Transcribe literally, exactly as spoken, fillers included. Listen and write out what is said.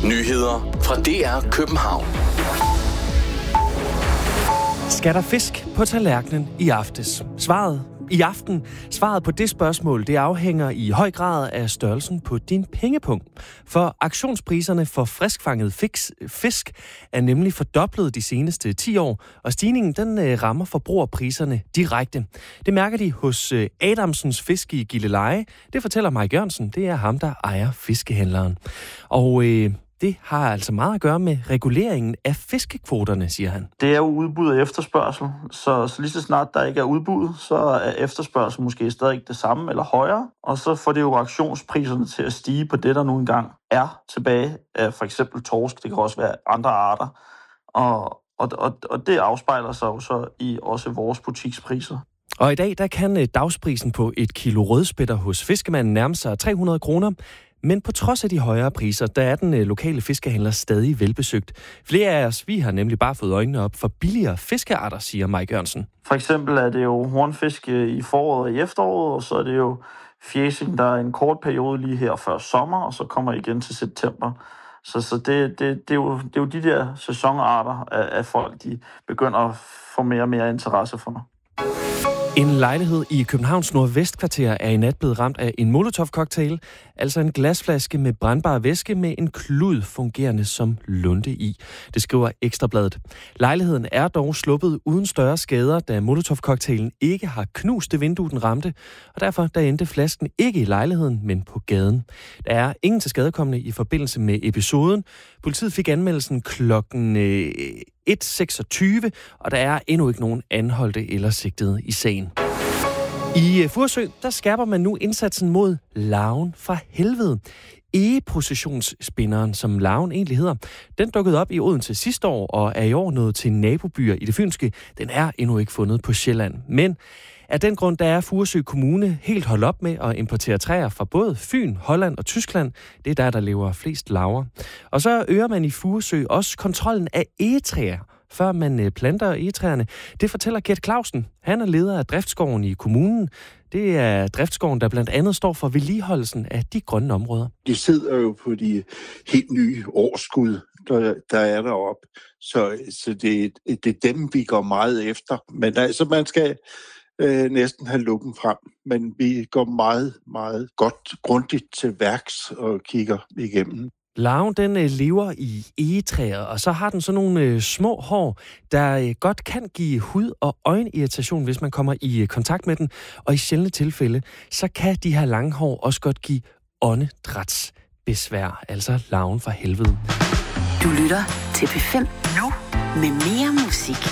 Nyheder fra D R København. Skal der fisk på tallerkenen i aftes? Svaret i aften. Svaret på det spørgsmål, det afhænger i høj grad af størrelsen på din pengepung. For auktionspriserne for friskfanget fisk, fisk er nemlig fordoblet de seneste ti år, og stigningen den rammer forbrugerpriserne direkte. Det mærker de hos Adamsens Fisk i Gilleleje. Det fortæller Mike Jørgensen. Det er ham, der ejer fiskehandleren. Og øh, det har altså meget at gøre med reguleringen af fiskekvoterne, siger han. Det er jo udbud og efterspørgsel, så, så lige så snart der ikke er udbud, så er efterspørgsel måske stadig det samme eller højere, og så får det jo auktionspriserne til at stige på det, der nu engang er tilbage af for eksempel torsk, det kan også være andre arter, og, og, og, og det afspejler sig jo så i også vores butikspriser. Og i dag der kan dagsprisen på et kilo rødspætter hos fiskemanden nærme sig tre hundrede kroner. Men på trods af de højere priser, der er den lokale fiskehandler stadig velbesøgt. Flere af os, vi har nemlig bare fået øjnene op for billigere fiskearter, siger Mike Jørgensen. For eksempel er det jo hornfisk i foråret og i efteråret, og så er det jo fjæsing, der er en kort periode lige her før sommer, og så kommer igen til september. Så, så det, det, det, er jo, det er jo de der sæsonarter, af, af folk de begynder at få mere og mere interesse for. En lejlighed i Københavns nordvestkvarter er i nat blevet ramt af en molotov-cocktail, altså en glasflaske med brændbar væske med en klud fungerende som lunte i. Det skriver Ekstrabladet. Lejligheden er dog sluppet uden større skader, da molotov-cocktailen ikke har knust det vindue, den ramte, og derfor der endte flasken ikke i lejligheden, men på gaden. Der er ingen tilskadekomne i forbindelse med episoden. Politiet fik anmeldelsen klokken et seksogtyve, og der er endnu ikke nogen anholdte eller sigtede i sagen. I Furesø, der skærper man nu indsatsen mod larven fra helvede. Egeprocessionsspinderen, som larven egentlig hedder, den dukkede op i Odense sidste år og er i år nået til nabobyer i det fynske. Den er endnu ikke fundet på Sjælland. Men af den grund, der er Furesø Kommune helt holdt op med at importere træer fra både Fyn, Holland og Tyskland. Det er der, der lever flest larver. Og så øger man i Furesø også kontrollen af egetræer, før man planter egetræerne. Det fortæller Gert Clausen. Han er leder af Driftsskoven i kommunen. Det er Driftsskoven, der blandt andet står for vedligeholdelsen af de grønne områder. De sidder jo på de helt nye årskud, der, der er deroppe. Så, så det, det er dem, vi går meget efter. Men altså, man skal øh, næsten have lukken frem. Men vi går meget, meget godt, grundigt til værks og kigger igennem. Larven, den øh, lever i egetræer, og så har den sådan nogle øh, små hår, der øh, godt kan give hud- og øjenirritation, hvis man kommer i øh, kontakt med den. Og i sjældne tilfælde, så kan de her lange hår også godt give åndedrætsbesvær, altså larven fra helvede. Du lytter til P fem nu med mere musik.